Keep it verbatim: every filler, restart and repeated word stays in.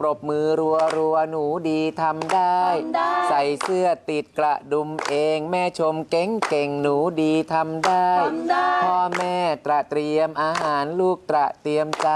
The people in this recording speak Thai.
รบมือรัวรัวหนูดีทำได้ใส่เสื้อติดกระดุมเองแม่ชมเก่งเก่งหนูดีทำได้พ่อแม่ตระเตรียมอาหารลูกตระเตรียมใจ